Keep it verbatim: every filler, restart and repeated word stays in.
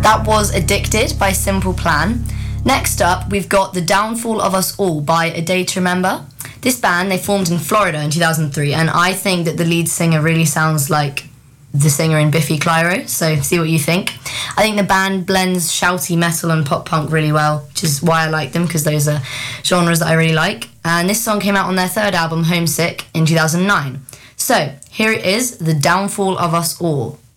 That was Addicted by Simple Plan. Next up, we've got The Downfall of Us All by A Day to Remember. This band, they formed in Florida in two thousand three, and I think that the lead singer really sounds like the singer in Biffy Clyro, so see what you think. I think the band blends shouty metal and pop punk really well, which is why I like them, because those are genres that I really like. And this song came out on their third album, Homesick, in two thousand nine. So, here it is, The Downfall of Us All.